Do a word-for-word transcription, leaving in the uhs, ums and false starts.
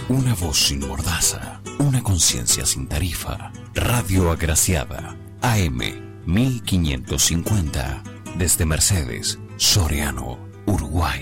Una voz sin mordaza, una conciencia sin tarifa. Radio Agraciada, A M mil quinientos cincuenta, desde Mercedes, Soriano, Uruguay.